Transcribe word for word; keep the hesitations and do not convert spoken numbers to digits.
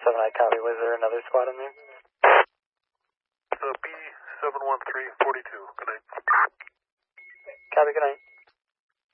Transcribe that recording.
seven, I copy. Was there another squad in there? So B seven one three forty-two. Good night. Copy, good night.